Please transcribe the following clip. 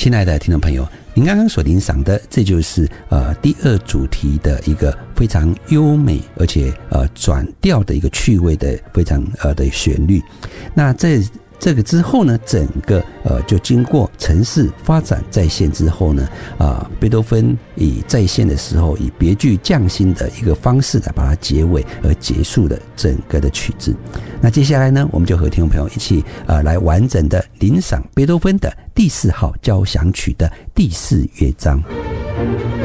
亲爱的听众朋友，您刚刚所欣赏的，这就是第二主题的一个非常优美而且转调的一个趣味的非常的旋律。那这个之后呢，整个就经过城市发展再现之后呢，贝多芬以再现的时候以别具匠心的一个方式来把它结尾而结束了整个的曲子。那接下来呢，我们就和听众朋友一起来完整的聆赏贝多芬的第4号交响曲的第4乐章。